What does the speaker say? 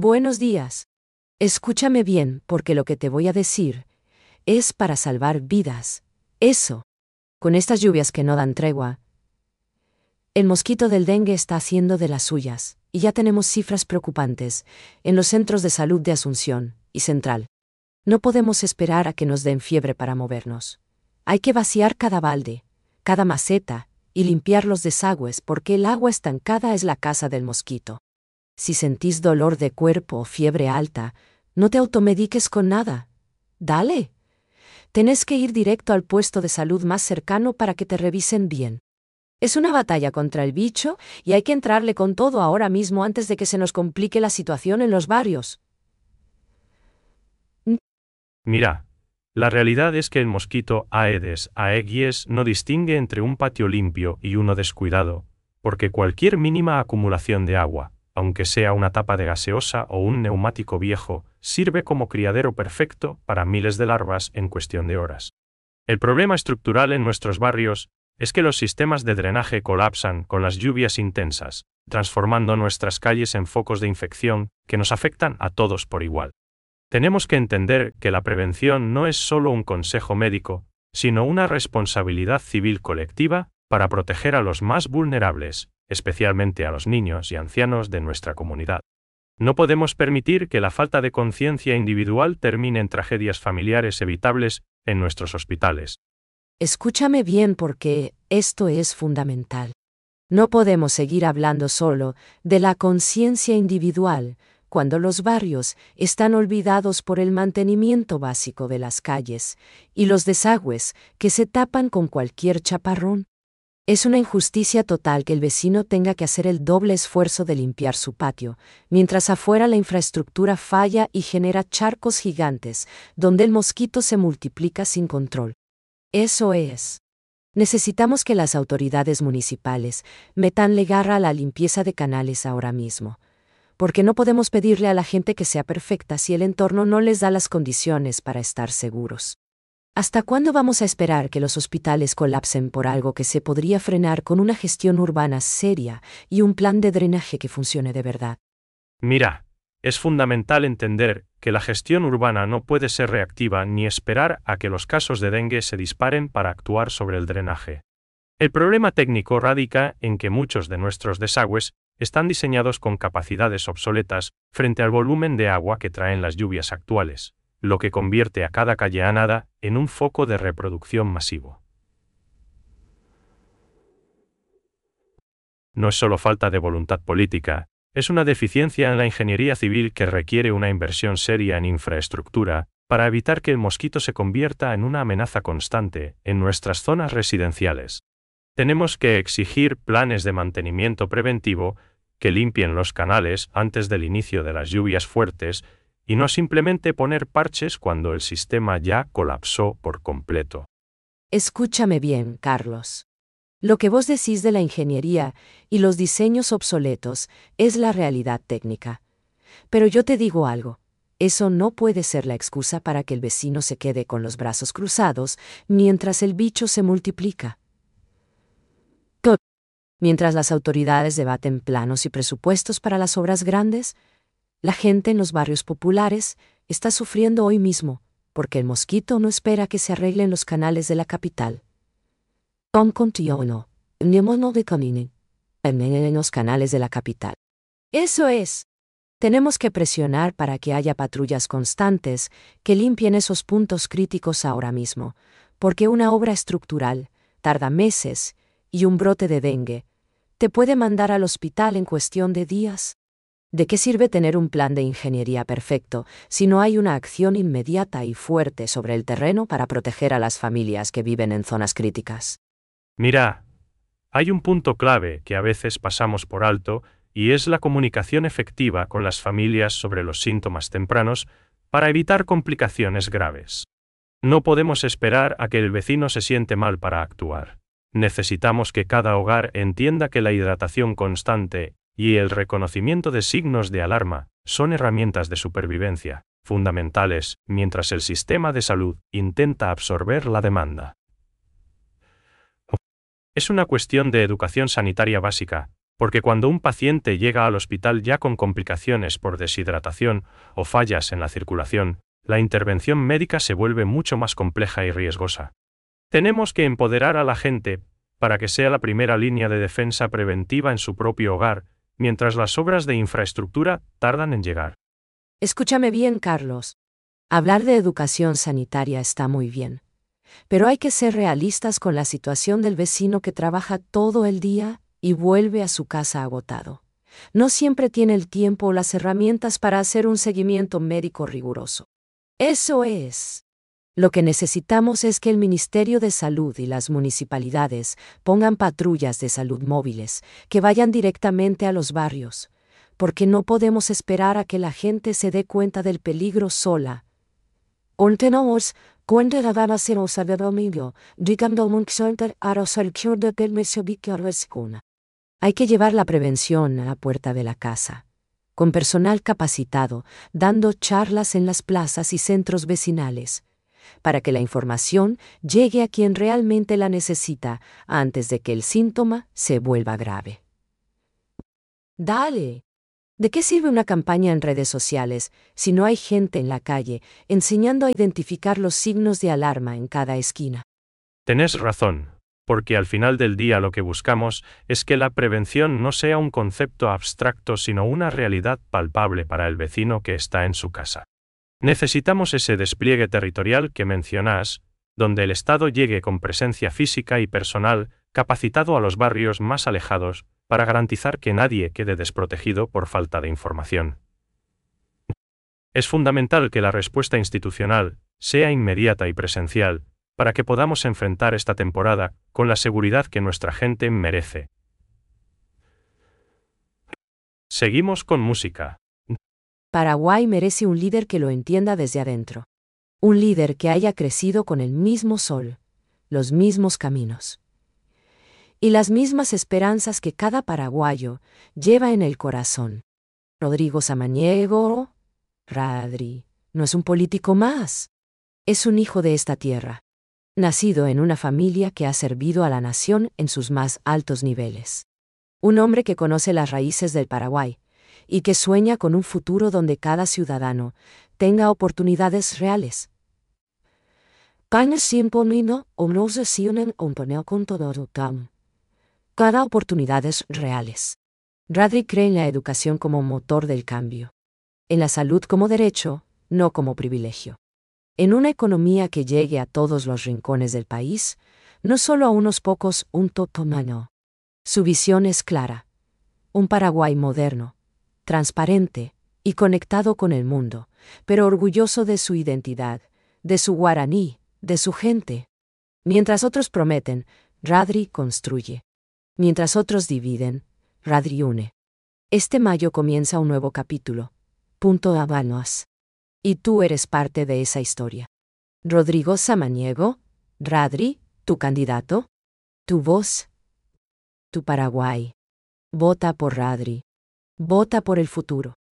Buenos días. Escúchame bien, porque lo que te voy a decir es para salvar vidas. Eso. Con estas lluvias que no dan tregua, el mosquito del dengue está haciendo de las suyas, y ya tenemos cifras preocupantes en los centros de salud de Asunción y Central. No podemos esperar a que nos den fiebre para movernos. Hay que vaciar cada balde, cada maceta, y limpiar los desagües porque el agua estancada es la casa del mosquito. Si sentís dolor de cuerpo o fiebre alta, no te automediques con nada. Dale. Tenés que ir directo al puesto de salud más cercano para que te revisen bien. Es una batalla contra el bicho y hay que entrarle con todo ahora mismo antes de que se nos complique la situación en los barrios. Mira, la realidad es que el mosquito Aedes aegyes no distingue entre un patio limpio y uno descuidado, porque cualquier mínima acumulación de agua, aunque sea una tapa de gaseosa o un neumático viejo, sirve como criadero perfecto para miles de larvas en cuestión de horas. El problema estructural en nuestros barrios es que los sistemas de drenaje colapsan con las lluvias intensas, transformando nuestras calles en focos de infección que nos afectan a todos por igual. Tenemos que entender que la prevención no es solo un consejo médico, sino una responsabilidad civil colectiva para proteger a los más vulnerables, especialmente a los niños y ancianos de nuestra comunidad. No podemos permitir que la falta de conciencia individual termine en tragedias familiares evitables en nuestros hospitales. Escúchame bien porque esto es fundamental. No podemos seguir hablando solo de la conciencia individual cuando los barrios están olvidados por el mantenimiento básico de las calles y los desagües que se tapan con cualquier chaparrón. Es una injusticia total que el vecino tenga que hacer el doble esfuerzo de limpiar su patio, mientras afuera la infraestructura falla y genera charcos gigantes, donde el mosquito se multiplica sin control. Eso es. Necesitamos que las autoridades municipales metanle garra a la limpieza de canales ahora mismo, porque no podemos pedirle a la gente que sea perfecta si el entorno no les da las condiciones para estar seguros. ¿Hasta cuándo vamos a esperar que los hospitales colapsen por algo que se podría frenar con una gestión urbana seria y un plan de drenaje que funcione de verdad? Mira, es fundamental entender que la gestión urbana no puede ser reactiva ni esperar a que los casos de dengue se disparen para actuar sobre el drenaje. El problema técnico radica en que muchos de nuestros desagües están diseñados con capacidades obsoletas frente al volumen de agua que traen las lluvias actuales, lo que convierte a cada calle a nada en un foco de reproducción masivo. No es solo falta de voluntad política, es una deficiencia en la ingeniería civil que requiere una inversión seria en infraestructura para evitar que el mosquito se convierta en una amenaza constante en nuestras zonas residenciales. Tenemos que exigir planes de mantenimiento preventivo que limpien los canales antes del inicio de las lluvias fuertes y no simplemente poner parches cuando el sistema ya colapsó por completo. Escúchame bien, Carlos. Lo que vos decís de la ingeniería y los diseños obsoletos es la realidad técnica. Pero yo te digo algo, eso no puede ser la excusa para que el vecino se quede con los brazos cruzados mientras el bicho se multiplica. Mientras las autoridades debaten planos y presupuestos para las obras grandes, la gente en los barrios populares está sufriendo hoy mismo, porque el mosquito no espera que se arreglen los canales de la capital. En los canales de la capital. Eso es. Tenemos que presionar para que haya patrullas constantes que limpien esos puntos críticos ahora mismo, porque una obra estructural tarda meses y un brote de dengue te puede mandar al hospital en cuestión de días. ¿De qué sirve tener un plan de ingeniería perfecto si no hay una acción inmediata y fuerte sobre el terreno para proteger a las familias que viven en zonas críticas? Mira, hay un punto clave que a veces pasamos por alto y es la comunicación efectiva con las familias sobre los síntomas tempranos para evitar complicaciones graves. No podemos esperar a que el vecino se siente mal para actuar. Necesitamos que cada hogar entienda que la hidratación constante y el reconocimiento de signos de alarma son herramientas de supervivencia fundamentales mientras el sistema de salud intenta absorber la demanda. Es una cuestión de educación sanitaria básica, Porque cuando un paciente llega al hospital ya con complicaciones por deshidratación o fallas en la circulación, la intervención médica se vuelve mucho más compleja y riesgosa. Tenemos que empoderar a la gente para que sea la primera línea de defensa preventiva en su propio hogar, mientras las obras de infraestructura tardan en llegar. Escúchame bien, Carlos. Hablar de educación sanitaria está muy bien. Pero hay que ser realistas con la situación del vecino que trabaja todo el día y vuelve a su casa agotado. No siempre tiene el tiempo o las herramientas para hacer un seguimiento médico riguroso. Eso es. Lo que necesitamos es que el Ministerio de Salud y las municipalidades pongan patrullas de salud móviles que vayan directamente a los barrios, porque no podemos esperar a que la gente se dé cuenta del peligro sola. Hay que llevar la prevención a la puerta de la casa, con personal capacitado, dando charlas en las plazas y centros vecinales, para que la información llegue a quien realmente la necesita antes de que el síntoma se vuelva grave. Dale. ¿De qué sirve una campaña en redes sociales si no hay gente en la calle enseñando a identificar los signos de alarma en cada esquina? Tenés razón, porque al final del día lo que buscamos es que la prevención no sea un concepto abstracto sino una realidad palpable para el vecino que está en su casa. Necesitamos ese despliegue territorial que mencionás, donde el Estado llegue con presencia física y personal capacitado a los barrios más alejados para garantizar que nadie quede desprotegido por falta de información. Es fundamental que la respuesta institucional sea inmediata y presencial, para que podamos enfrentar esta temporada con la seguridad que nuestra gente merece. Seguimos con música. Paraguay merece un líder que lo entienda desde adentro. Un líder que haya crecido con el mismo sol, los mismos caminos y las mismas esperanzas que cada paraguayo lleva en el corazón. Rodrigo Samaniego, Radri, no es un político más. Es un hijo de esta tierra, nacido en una familia que ha servido a la nación en sus más altos niveles. Un hombre que conoce las raíces del Paraguay y que sueña con un futuro donde cada ciudadano tenga oportunidades reales. Cada oportunidades reales. Radri cree en la educación como motor del cambio, en la salud como derecho, no como privilegio, en una economía que llegue a todos los rincones del país, no solo a unos pocos, un totomano. Su visión es clara: un Paraguay moderno, transparente y conectado con el mundo, pero orgulloso de su identidad, de su guaraní, de su gente. Mientras otros prometen, Radri construye. Mientras otros dividen, Radri une. Este mayo comienza un nuevo capítulo. Habanos. Y tú eres parte de esa historia. Rodrigo Samaniego, Radri, tu candidato, tu voz, tu Paraguay. Vota por Radri. Vota por el futuro.